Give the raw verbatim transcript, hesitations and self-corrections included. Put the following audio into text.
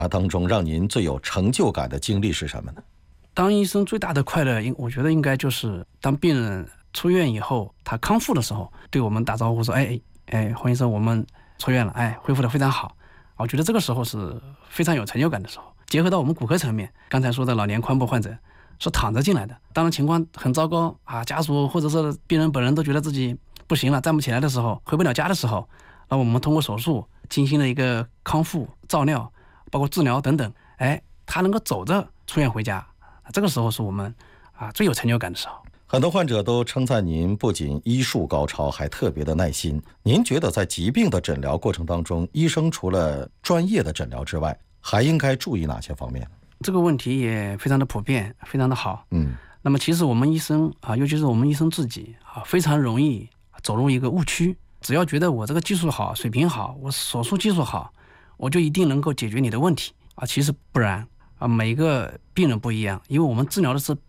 啊当中让您最有成就感的经历是什么呢？ 当医生最大的快乐，我觉得应该就是当病人出院以后，他康复的时候，对我们打招呼说：“哎哎，黄医生，我们出院了，哎，恢复得非常好。”我觉得这个时候是非常有成就感的时候。结合到我们骨科层面，刚才说的老年髋部患者是躺着进来的，当然情况很糟糕啊，家属或者是病人本人都觉得自己不行了，站不起来的时候，回不了家的时候，那我们通过手术精心的一个康复、照料，包括治疗等等，哎，他能够走着出院回家，这个时候是我们啊最有成就感的时候。 很多患者都称赞您不仅医术高超，还特别的耐心。您觉得在疾病的诊疗过程当中，医生除了专业的诊疗之外，还应该注意哪些方面？ 这个问题也非常的普遍，非常的好。 嗯， 那么其实我们医生啊，尤其是我们医生自己啊，非常容易走入一个误区。只要觉得我这个技术好、水平好，我手术技术好，我就一定能够解决你的问题啊。其实不然啊，每个病人不一样，因为我们治疗的是